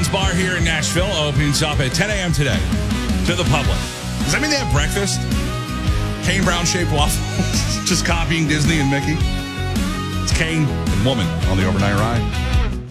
Brown's Bar here in Nashville opens up at 10 a.m. today to the public. Does that mean they have breakfast? Kane Brown-shaped waffles. Just copying Disney and Mickey. It's Kane and Woman on the Overnight Ride.